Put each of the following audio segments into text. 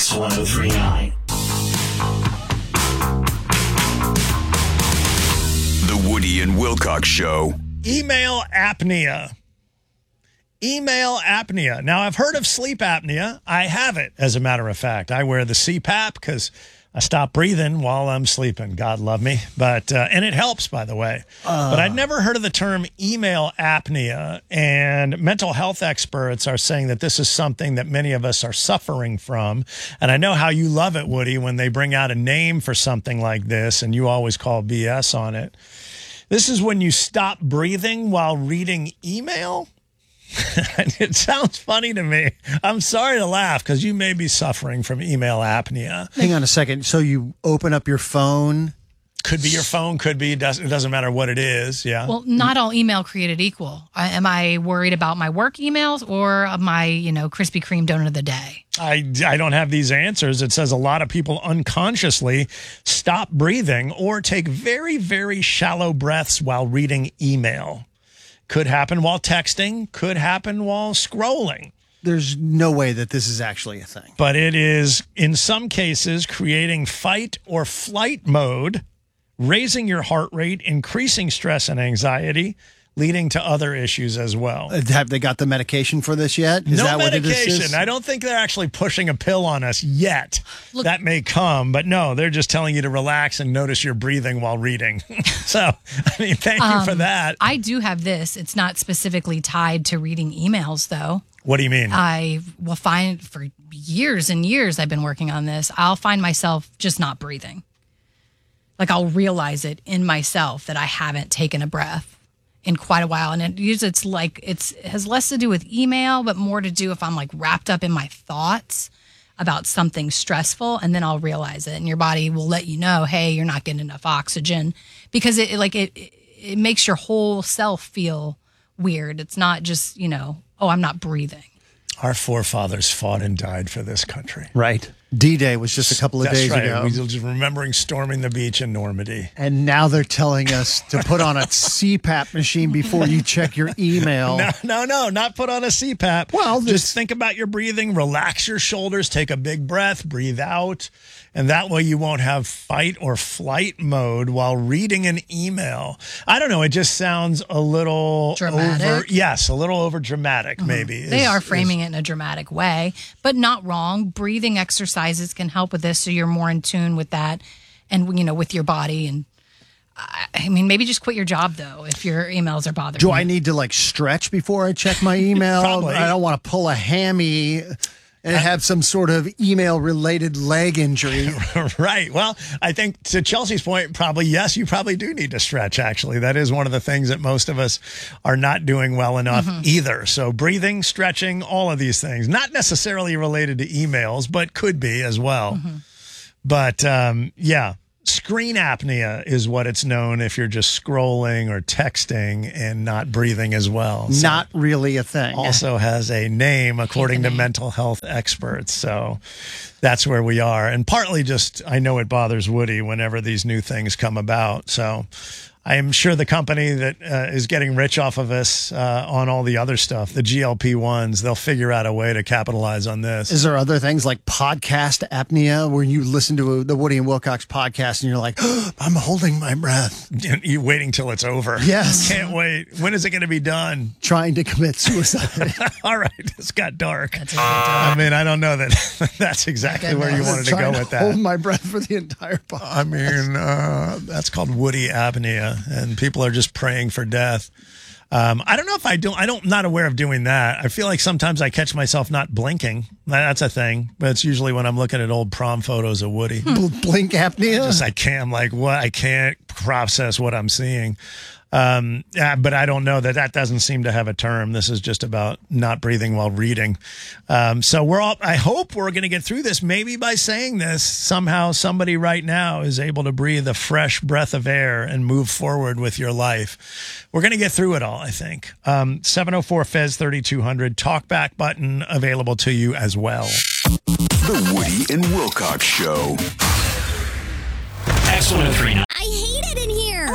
X1039. The Woody and Wilcox Show. Email apnea. Email apnea. Now, I've heard of sleep apnea. I have it, as a matter of fact. I wear the CPAP because I stop breathing while I'm sleeping. God love me. But and it helps, by the way. But I'd never heard of the term email apnea. And mental health experts are saying that this is something that many of us are suffering from. And I know how you love it, Woody, when they bring out a name for something like this, and you always call BS on it. This is when you stop breathing while reading email. It sounds funny to me. I'm sorry to laugh because you may be suffering from email apnea. Hang on a second. So you open up your phone? Could be your phone, could be. It doesn't matter what it is. Yeah. Well, not all email created equal. Am I worried about my work emails or my, Krispy Kreme donut of the day? I don't have these answers. It says a lot of people unconsciously stop breathing or take very, very shallow breaths while reading email. Could happen while texting, could happen while scrolling. There's no way that this is actually a thing. But it is, in some cases, creating fight or flight mode, raising your heart rate, increasing stress and anxiety, leading to other issues as well. Have they got the medication for this yet? Is no that medication. What it is? I don't think they're actually pushing a pill on us yet. Look, that may come, but no, they're just telling you to relax and notice your breathing while reading. So, thank you for that. I do have this. It's not specifically tied to reading emails, though. What do you mean? I will find for years and years I've been working on this. I'll find myself just not breathing. Like I'll realize it in myself that I haven't taken a breath in quite a while. And it has less to do with email, but more to do if I'm like wrapped up in my thoughts about something stressful, and then I'll realize it. And your body will let you know, hey, you're not getting enough oxygen, because it makes your whole self feel weird. It's not just, I'm not breathing. Our forefathers fought and died for this country. Right. D-Day was just a couple of days ago. We were just remembering storming the beach in Normandy. And now they're telling us to put on a CPAP machine before you check your email. No, not put on a CPAP. Well, just think about your breathing, relax your shoulders, take a big breath, breathe out, and that way you won't have fight or flight mode while reading an email. I don't know, it just sounds a little dramatic. A little over dramatic, maybe. They are framing it in a dramatic way, but not wrong. Breathing exercises can help with this, so you're more in tune with that and, with your body. And maybe just quit your job, though, if your emails are bothering you. Do I need to stretch before I check my email? Probably. I don't want to pull a hammy and have some sort of email-related leg injury. Right. Well, I think to Chelsea's point, probably, yes, you probably do need to stretch, actually. That is one of the things that most of us are not doing well enough either. So breathing, stretching, all of these things, not necessarily related to emails, but could be as well. But, screen apnea is what it's known if you're just scrolling or texting and not breathing as well. So not really a thing. also has a name according to mental health experts. So that's where we are. And partly just, I know it bothers Woody whenever these new things come about. So I am sure the company that is getting rich off of us on all the other stuff, the GLP-1s, they'll figure out a way to capitalize on this. Is there other things like podcast apnea where you listen to the Woody and Wilcox podcast and you're like, oh, I'm holding my breath. You're waiting till it's over. Yes. Can't wait. When is it going to be done? Trying to commit suicide. All right. This got dark. That's a good time. I don't know that that's exactly where you wanted to go with that. Hold my breath for the entire podcast. That's called Woody apnea. And people are just praying for death. I don't know if I'm not aware of doing that. I feel like sometimes I catch myself not blinking. That's a thing. But it's usually when I'm looking at old prom photos of Woody. Blink apnea? I can't process what I'm seeing. But I don't know that doesn't seem to have a term. This is just about not breathing while reading. So I hope we're going to get through this. Maybe by saying this, somehow somebody right now is able to breathe a fresh breath of air and move forward with your life. We're going to get through it all, I think. 704-FEZ-3200, talkback button available to you as well. The Woody and Wilcox Show. X1039. I hate it in here.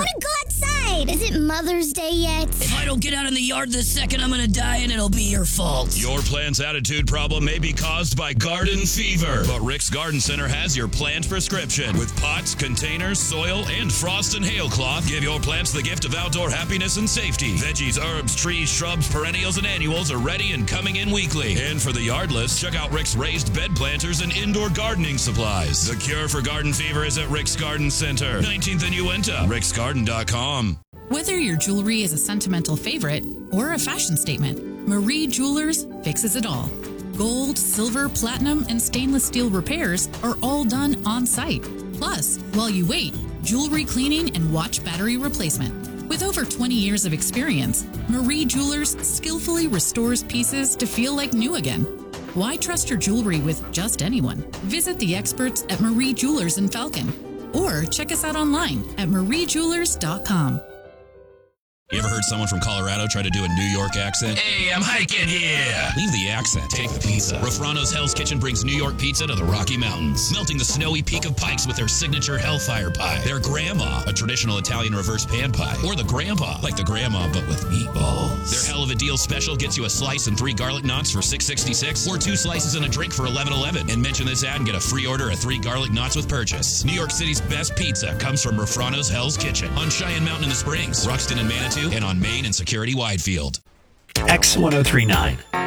want to go outside. Is it Mother's Day yet? If I don't get out in the yard this second, I'm gonna die and it'll be your fault. Your plant's attitude problem may be caused by garden fever, but Rick's Garden Center has your plant prescription. With pots, containers, soil, and frost and hail cloth, give your plants the gift of outdoor happiness and safety. Veggies, herbs, trees, shrubs, perennials, and annuals are ready and coming in weekly. And for the yardless, check out Rick's raised bed planters and indoor gardening supplies. The cure for garden fever is at Rick's Garden Center, 19th and Uinta, ricksgarden.com. Whether your jewelry is a sentimental favorite or a fashion statement, Marie Jewelers fixes it all. Gold, silver, platinum, and stainless steel repairs are all done on site. Plus, while you wait, jewelry cleaning and watch battery replacement. With over 20 years of experience, Marie Jewelers skillfully restores pieces to feel like new again. Why trust your jewelry with just anyone? Visit the experts at Marie Jewelers in Falcon or check us out online at mariejewelers.com. You ever heard someone from Colorado try to do a New York accent? Hey, I'm hiking here. Leave the accent. Take the pizza. Rafrano's Hell's Kitchen brings New York pizza to the Rocky Mountains, melting the snowy peak of Pikes with their signature Hellfire Pie, their Grandma, a traditional Italian reverse pan pie, or the Grandpa, like the Grandma but with meatballs. Their Hell of a Deal special gets you a slice and 3 garlic knots for $6.66, or 2 slices and a drink for $11.11. And mention this ad and get a free order of 3 garlic knots with purchase. New York City's best pizza comes from Rafrano's Hell's Kitchen on Cheyenne Mountain in the Springs, Ruxton and Manitou, and on Main and Security Widefield. X1039.